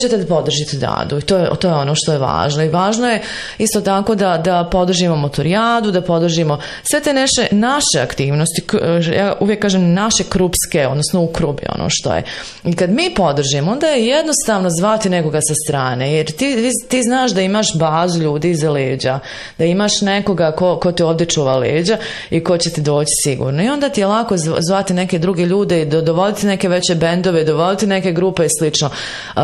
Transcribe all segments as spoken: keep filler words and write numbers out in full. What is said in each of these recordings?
ćete da podržite Dadu i to je, to je ono što je važno. I važno je isto tako da, da podržimo motorijadu, da podržimo sve te naše, naše aktivnosti, ja uvijek kažem naše krupske, odnosno u krubi ono što je. I kad mi podržimo, onda je jednostavno zvati nekoga sa strane, jer ti, ti znaš da imaš bazu ljudi iza leđa, da imaš nekoga ko, ko te ovdje čuva leđa i ko će ti doći sigurno. I onda ti je lako zvati neke druge ljude i dovoditi neke veće bendove, dovoditi neke grupe i slično. Uh,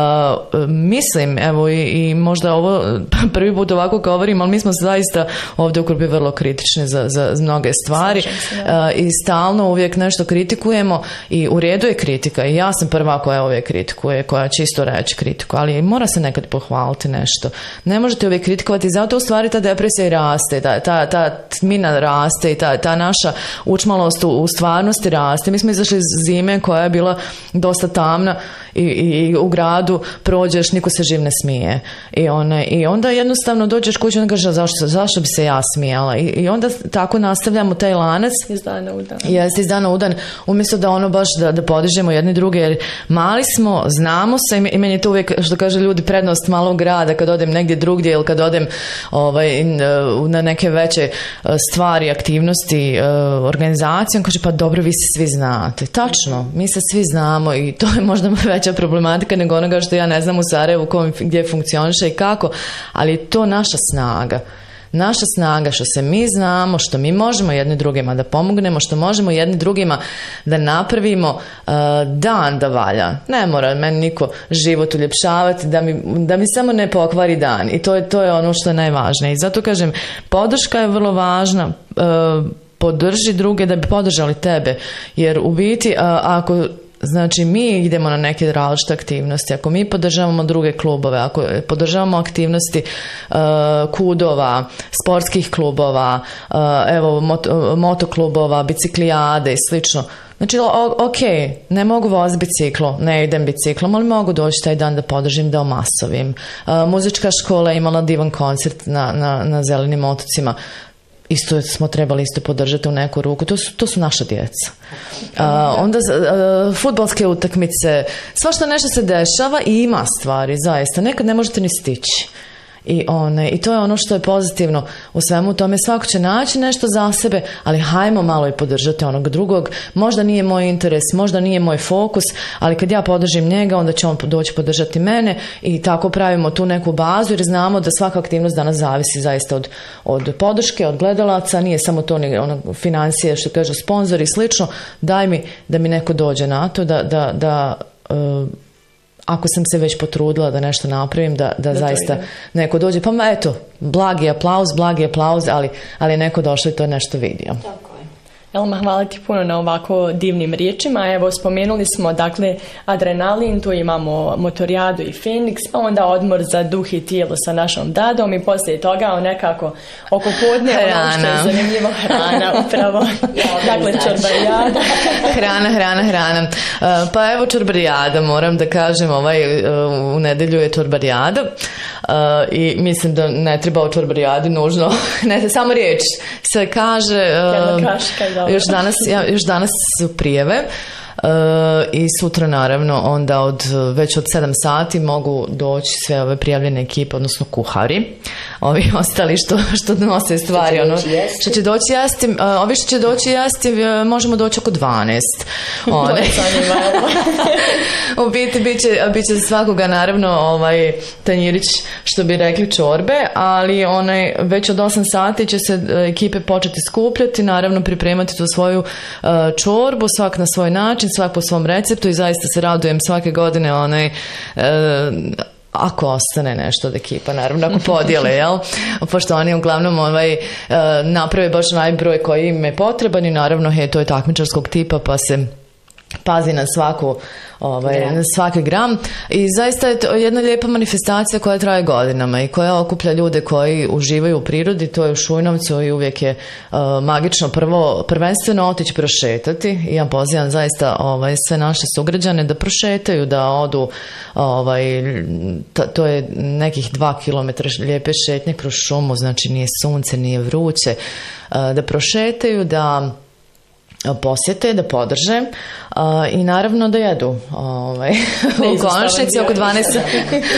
mislim, evo i, i možda ovo prvi put ovako govorim, ali mi smo zaista ovdje u Krupi vrlo kritični za, za mnoge stvari uh, i stalno uvijek nešto kritikujemo i u redu je kritika i ja sam prva koja uvijek kritikuje, koja će isto reći kritiku, ali mora se nekad pohvaliti nešto. Ne možete uvijek kritikovati, zato u stvari ta depresija i raste, ta, ta, ta tmina raste i ta, ta naša učmalost u, u stvarnosti raste. Mi smo izašli iz zime koja je bila dosta tamna i, i, i u gradu prođeš, niko se živ ne smije. I, one, i onda jednostavno dođeš kući i onda kaže zašto, zašto bi se ja smijala. I, i onda tako nastavljamo taj lanac. Iz dana u dan. Jeste, iz dana u dan. Umjesto da ono baš da, da podižemo jedni druge, jer mali smo, znamo se i meni je to uvijek, što kaže ljudi, prednost malog grada kad odem negdje drugdje ili kad odem ovaj, na neke veće stvari, aktivnosti, organizacije, on kaže pa dobro, vi se svi znate. Tačno, mi se svi znamo i to je možda veća problematika nego onoga što ja ne znam u Sarajevu kom, gdje funkcioniše i kako, ali je to naša snaga. Naša snaga što se mi znamo, što mi možemo jedni drugima da pomognemo, što možemo jedni drugima da napravimo uh, dan da valja. Ne mora meni niko život uljepšavati da mi, da mi samo ne pokvari dan i to je, to je ono što je najvažnije. I zato kažem, podrška je vrlo važna, uh, podrži druge da bi podržali tebe, jer u biti uh, ako znači mi idemo na neke različite aktivnosti, ako mi podržavamo druge klubove, ako podržavamo aktivnosti uh, kudova, sportskih klubova, uh, evo moto, motoklubova, biciklijade i slično. Znači, o, ok, ne mogu voziti biciklo, ne idem biciklom, ali mogu doći taj dan da podržim, da omasovim. Uh, muzička škola je imala divan koncert na, na, na Zelenim otocima. Isto smo trebali isto podržati u neku ruku. To su, to su naša djeca. Uh, onda uh, fudbalske utakmice, svašta nešto se dešava i ima stvari, zaista. Nekad ne možete ni stići. I, one, I to je ono što je pozitivno u svemu tome. Svako će naći nešto za sebe, ali hajmo malo i podržati onog drugog. Možda nije moj interes, možda nije moj fokus, ali kad ja podržim njega, onda će on doći podržati mene i tako pravimo tu neku bazu, jer znamo da svaka aktivnost danas zavisi zaista od, od podrške, od gledalaca, nije samo to ni ono, financije, što kažu sponzori i slično. Daj mi da mi neko dođe na to, da, da, da uh, ako sam se već potrudila da nešto napravim, da, da, da zaista neko dođe. Pa eto, blagi aplauz, blagi aplauz, ali, ali neko došao i to nešto vidio. Tako je. Elma, hvala ti puno na ovako divnim riječima. Evo, spomenuli smo, dakle, adrenalin, tu imamo motorijadu i Feniks, pa onda odmor za duh i tijelo sa našom Dadom i poslije toga nekako oko podne, ono što je zanimljivo, hrana, upravo. Dakle, čorbarijada. Hrana, hrana, hrana. Uh, pa evo čorbarijada, moram da kažem, ovaj, uh, u nedelju je čorbarijada uh, i mislim da ne treba o čorbarijadi nužno, ne, samo riječ se kaže... Uh, Još danas, ja, još danas su prijeve uh, i sutra naravno onda od, već od sedam sati mogu doći sve ove prijavljene ekipe, odnosno kuhari, ovi ostali što, što nose stvari, što će, ono, što će doći jesti, uh, ovi što će doći jesti uh, možemo doći oko dvanaest. One. U biti bit će, bit će svakoga naravno ovaj tanjirić, što bi rekli, čorbe, ali onaj, već od osam sati će se ekipe početi skupljati, naravno pripremati tu svoju uh, čorbu, svak na svoj način, svak po svom receptu i zaista se radujem svake godine onaj uh, ako ostane nešto od ekipa, naravno, ako podijele, jel? Pošto oni uglavnom ovaj, naprave baš najbroj koji im je potreban i naravno, he, to je takmičarskog tipa, pa se pazi na svaku ovaj, na svaki gram i zaista je to jedna lijepa manifestacija koja traje godinama i koja okuplja ljude koji uživaju u prirodi. To je u Šujnovcu i uvijek je uh, magično prvo prvenstveno otići prošetati i ja pozivam zaista ovaj, sve naše sugrađane da prošetaju, da odu ovaj, to, to je nekih dva kilometra lijepe šetnje kroz šumu, znači nije sunce, nije vruće, uh, da prošetaju, da posjete, da podrže uh, i naravno da jedu. Ovaj, u konačnici oko dvanaest,